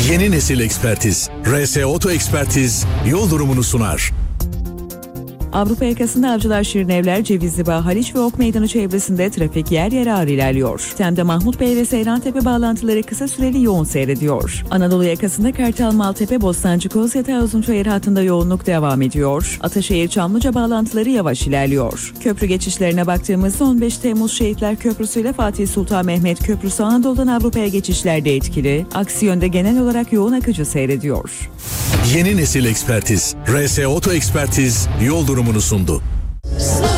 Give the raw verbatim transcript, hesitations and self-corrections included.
Yeni nesil ekspertiz. R S Oto Ekspertiz yol durumunu sunar. Avrupa yakasında Avcılar Şirinevler, Cevizlibağ, Haliç ve Ok Meydanı çevresinde trafik yer yer ağır ilerliyor. Tem'de Mahmut Bey ve Seyrantepe bağlantıları kısa süreli yoğun seyrediyor. Anadolu yakasında Kartal, Maltepe, Bostancı, Kozyatağı, Uzunçayır hattında yoğunluk devam ediyor. Ataşehir, Çamlıca bağlantıları yavaş ilerliyor. Köprü geçişlerine baktığımızda on beş Temmuz Şehitler Köprüsü ile Fatih Sultan Mehmet Köprüsü Anadolu'dan Avrupa'ya geçişlerde etkili. Aksi yönde genel olarak yoğun akıcı seyrediyor. Yeni nesil ekspertiz. R S Oto Ekspertiz yol durumunu sundu.